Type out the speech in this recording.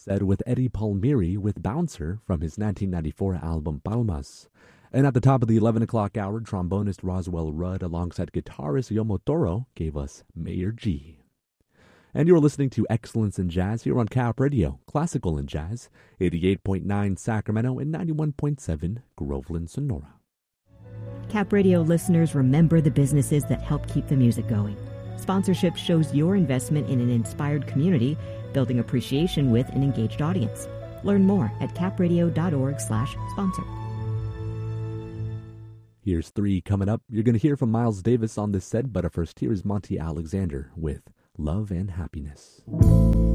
said with Eddie Palmieri with Bouncer from his 1994 album Palmas. And at the top of the 11 o'clock hour, trombonist Roswell Rudd alongside guitarist Yomo Toro gave us Mayor G. And you're listening to Excellence in Jazz here on Cap Radio, Classical and Jazz, 88.9 Sacramento and 91.7 Groveland, Sonora. Cap Radio listeners, remember the businesses that help keep the music going. Sponsorship shows your investment in an inspired community, building appreciation with an engaged audience. Learn more at capradio.org/sponsor. Here's 3 coming up. You're going to hear from Miles Davis on this set, but first here is Monty Alexander with Love and Happiness.